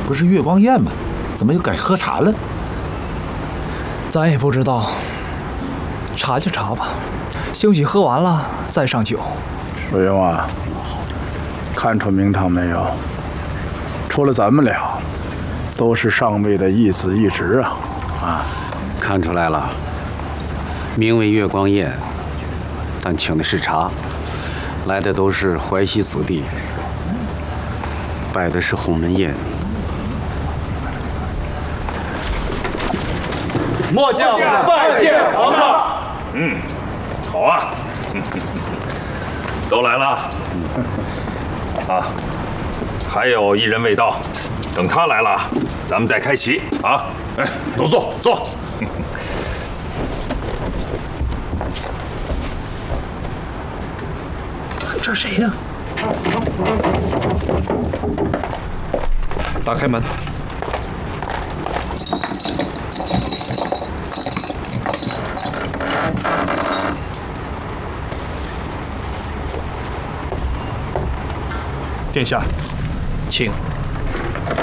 不是月光宴吗？怎么又改喝茶了？ 咱也不知道，茶就茶吧，兴许喝完了再上酒。 世庸啊，看出名堂没有？除了咱们俩，都是上尉的一子一侄啊！啊， 看出来了，名为月光宴，但请的是茶，来的都是淮西子弟，摆的是鸿门宴。 末将拜见皇上。 好啊，都来了啊！还有一人未到，等他来了，咱们再开席啊！哎，都坐坐。 这是谁呀？打开门。 殿下，请。